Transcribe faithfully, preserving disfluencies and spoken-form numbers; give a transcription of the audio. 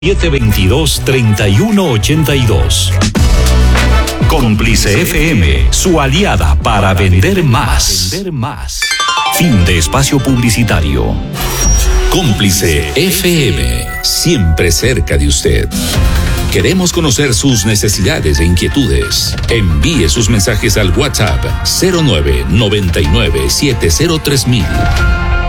siete veintidós, treinta y uno ochenta y dos. Cómplice F M, su aliada para vender más. Vender más. Fin de espacio publicitario. Cómplice F M, siempre cerca de usted. Queremos conocer sus necesidades e inquietudes. Envíe sus mensajes al WhatsApp cero nueve noventa y nueve siete cero tres mil.